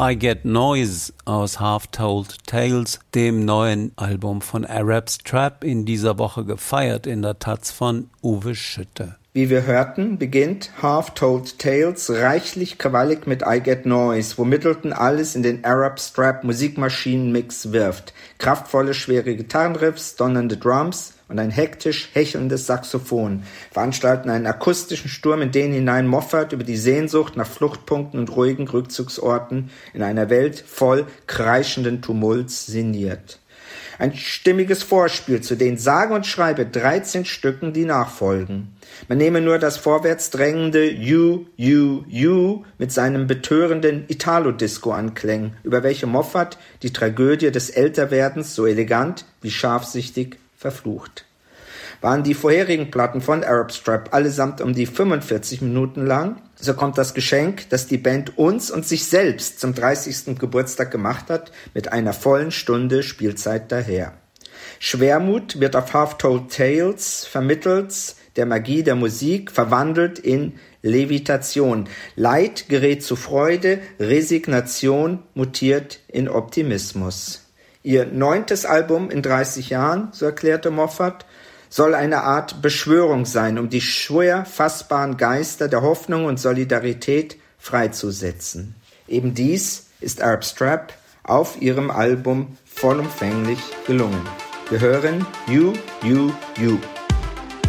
I Get Noise aus Half-Told Tales, dem neuen Album von Arab Strap, in dieser Woche gefeiert in der Taz von Uwe Schütte. Wie wir hörten, beginnt Half-Told Tales reichlich krawallig mit I Get Noise, wo Middleton alles in den Arab Strap Musikmaschinen-Mix wirft. Kraftvolle, schwere Gitarrenriffs, donnernde Drums und ein hektisch hechelndes Saxophon veranstalten einen akustischen Sturm, in den hinein Moffat über die Sehnsucht nach Fluchtpunkten und ruhigen Rückzugsorten in einer Welt voll kreischenden Tumults sinniert. Ein stimmiges Vorspiel zu den sage und schreibe 13 Stücken, die nachfolgen. Man nehme nur das vorwärts drängende You mit seinem betörenden Italo-Disco-Anklängen, über welche Moffat die Tragödie des Älterwerdens so elegant wie scharfsichtig verflucht. Waren die vorherigen Platten von Arab Strap allesamt um die 45 Minuten lang, so kommt das Geschenk, das die Band uns und sich selbst zum 30. Geburtstag gemacht hat, mit einer vollen Stunde Spielzeit daher. Schwermut wird auf Half-Told Tales vermittels der Magie der Musik verwandelt in Levitation. Leid gerät zu Freude, Resignation mutiert in Optimismus. Ihr 9. Album in 30 Jahren, so erklärte Moffat, soll eine Art Beschwörung sein, um die schwer fassbaren Geister der Hoffnung und Solidarität freizusetzen. Eben dies ist Arab Strap auf ihrem Album vollumfänglich gelungen. Wir hören You.